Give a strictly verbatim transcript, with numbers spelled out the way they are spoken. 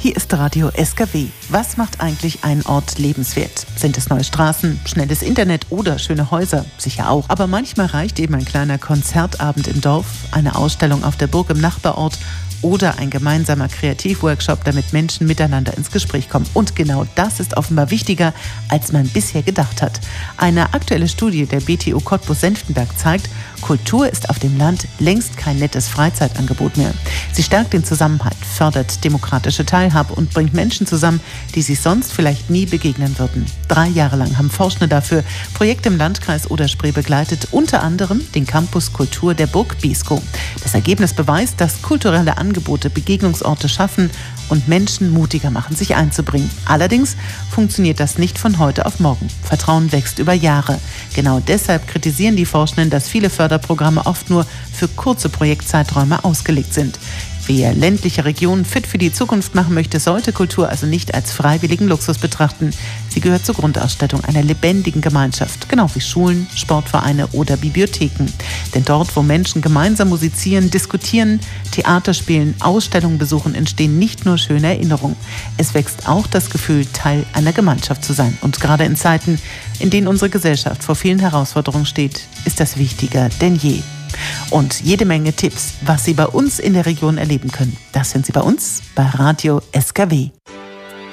Hier ist Radio S K W. Was macht eigentlich einen Ort lebenswert? Sind es neue Straßen, schnelles Internet oder schöne Häuser? Sicher auch. Aber manchmal reicht eben ein kleiner Konzertabend im Dorf, eine Ausstellung auf der Burg im Nachbarort oder ein gemeinsamer Kreativworkshop, damit Menschen miteinander ins Gespräch kommen. Und genau das ist offenbar wichtiger, als man bisher gedacht hat. Eine aktuelle Studie der B T U Cottbus-Senftenberg zeigt, Kultur ist auf dem Land längst kein nettes Freizeitangebot mehr. Sie stärkt den Zusammenhalt, fördert demokratische Teilhabe und bringt Menschen zusammen, die sich sonst vielleicht nie begegnen würden. Drei Jahre lang haben Forschende dafür Projekte im Landkreis Oder-Spree begleitet, unter anderem den Campus Kultur der Burg Beeskow. Das Ergebnis beweist, dass kulturelle Angebote Begegnungsorte schaffen und Menschen mutiger machen, sich einzubringen. Allerdings funktioniert das nicht von heute auf morgen. Vertrauen wächst über Jahre. Genau deshalb kritisieren die Forschenden, dass viele Förderprogramme oft nur für kurze Projektzeiträume ausgelegt sind. Wer ländliche Regionen fit für die Zukunft machen möchte, sollte Kultur also nicht als freiwilligen Luxus betrachten. Sie gehört zur Grundausstattung einer lebendigen Gemeinschaft, genau wie Schulen, Sportvereine oder Bibliotheken. Denn dort, wo Menschen gemeinsam musizieren, diskutieren, Theater spielen, Ausstellungen besuchen, entstehen nicht nur schöne Erinnerungen. Es wächst auch das Gefühl, Teil einer Gemeinschaft zu sein. Und gerade in Zeiten, in denen unsere Gesellschaft vor vielen Herausforderungen steht, ist das wichtiger denn je. Und jede Menge Tipps, was Sie bei uns in der Region erleben können. Das sind Sie bei uns bei Radio S K W.